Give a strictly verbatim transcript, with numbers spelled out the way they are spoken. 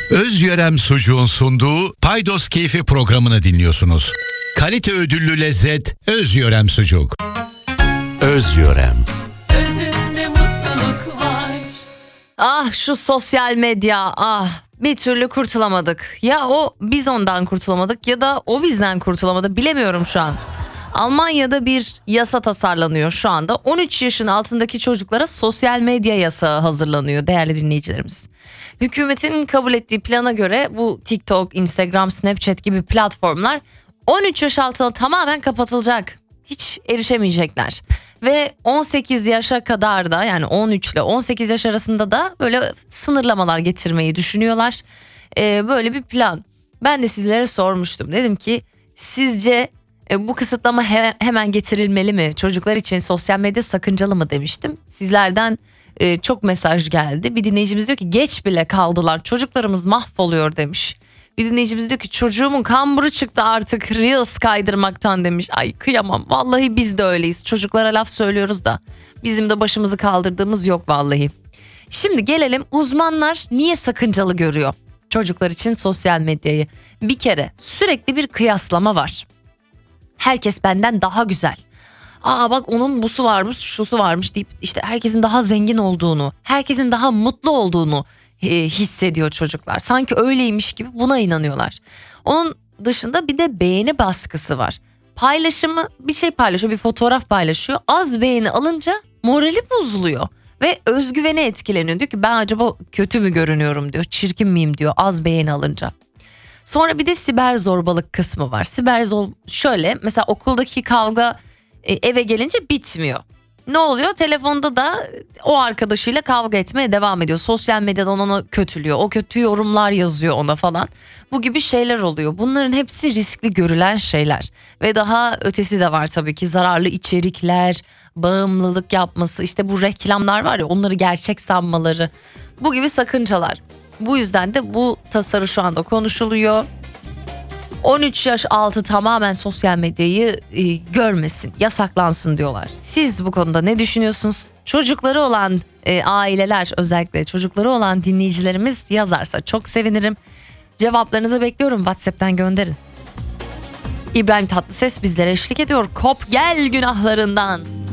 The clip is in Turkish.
Özyörem Sucuğun sunduğu Paydos Keyfi programını dinliyorsunuz. Kalite ödüllü lezzet Özyörem Sucuk. Özyörem. Özünde mutluluk var. Ah şu sosyal medya, ah bir türlü kurtulamadık. Ya o biz ondan kurtulamadık ya da o bizden kurtulamadı, bilemiyorum şu an. Almanya'da bir yasa tasarlanıyor şu anda. on üç yaşın altındaki çocuklara sosyal medya yasağı hazırlanıyor değerli dinleyicilerimiz. Hükümetin kabul ettiği plana göre bu TikTok, Instagram, Snapchat gibi platformlar on üç yaş altına tamamen kapatılacak. Hiç erişemeyecekler. Ve on sekiz yaşa kadar da, yani on üç ile on sekiz yaş arasında da böyle sınırlamalar getirmeyi düşünüyorlar. Ee, böyle bir plan. Ben de sizlere sormuştum. Dedim ki sizce e, bu kısıtlama he- hemen getirilmeli mi? Çocuklar için sosyal medya sakıncalı mı demiştim. Sizlerden e, çok mesaj geldi. Bir dinleyicimiz diyor ki geç bile kaldılar. Çocuklarımız mahvoluyor demiş. Bir dinleyicimiz diyor ki çocuğumun kamburu çıktı artık Reels kaydırmaktan demiş. Ay kıyamam, vallahi biz de öyleyiz. Çocuklara laf söylüyoruz da bizim de başımızı kaldırdığımız yok vallahi. Şimdi gelelim, uzmanlar niye sakıncalı görüyor çocuklar için sosyal medyayı? Bir kere sürekli bir kıyaslama var. Herkes benden daha güzel. Aa bak onun busu varmış, şusu varmış deyip işte herkesin daha zengin olduğunu, herkesin daha mutlu olduğunu e, hissediyor çocuklar. Sanki öyleymiş gibi buna inanıyorlar. Onun dışında bir de beğeni baskısı var. Paylaşımı, bir şey paylaşıyor, bir fotoğraf paylaşıyor. Az beğeni alınca morali bozuluyor ve özgüveni etkileniyor. Diyor ki ben acaba kötü mü görünüyorum diyor, çirkin miyim diyor az beğeni alınca. Sonra bir de siber zorbalık kısmı var. Siber zor şöyle, mesela okuldaki kavga e, eve gelince bitmiyor. Ne oluyor? Telefonda da o arkadaşıyla kavga etmeye devam ediyor. Sosyal medyadan ona kötülüyor. O kötü yorumlar yazıyor ona falan. Bu gibi şeyler oluyor. Bunların hepsi riskli görülen şeyler. Ve daha ötesi de var tabii ki, zararlı içerikler, bağımlılık yapması, işte bu reklamlar var ya, onları gerçek sanmaları. Bu gibi sakıncalar. Bu yüzden de bu tasarı şu anda konuşuluyor. on üç yaş altı tamamen sosyal medyayı e, görmesin, yasaklansın diyorlar. Siz bu konuda ne düşünüyorsunuz? Çocukları olan e, aileler, özellikle çocukları olan dinleyicilerimiz yazarsa çok sevinirim. Cevaplarınızı bekliyorum, WhatsApp'tan gönderin. İbrahim Tatlıses bizlere eşlik ediyor. Kop gel günahlarından.